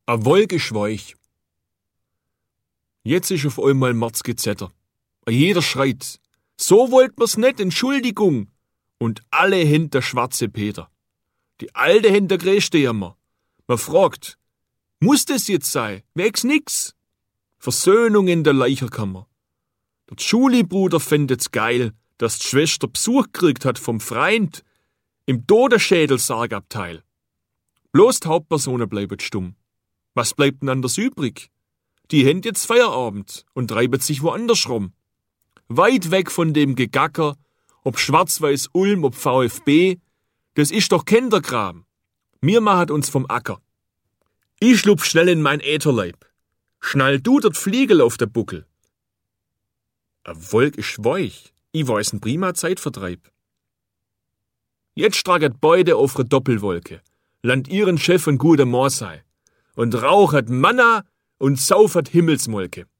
A Wolke schweich. Jetzt ist auf einmal Mordsgezetter. A jeder schreit, so wollt mir's nicht, Entschuldigung. Und alle händ der schwarze Peter. Die Alte händ der größte Jammer. Man fragt, muss das jetzt sein? Wegs nix. Versöhnung in der Leicherkammer. Der Schulibruder fändet's geil, dass die Schwester Besuch gekriegt hat vom Freund im Todesschädel-Sargabteil. Bloß die Hauptpersonen bleiben stumm. Was bleibt denn anders übrig? Die händ jetzt Feierabend und treiben sich woanders rum. Weit weg von dem Gegacker, ob Schwarz-Weiß Ulm, ob VfB, das ist doch Kinderkram. Mir machet uns vom Acker. Ich schlupf schnell in mein Ätherleib. Schnall du dort Fliegel auf der Buckel. A Wolk ist weich. Ich weiß ein prima Zeitvertreib. Jetzt straget beide auf re Doppelwolke. Land ihren Chef ein guter Moor sei. Und rauchet Manna und saufert Himmelsmolke.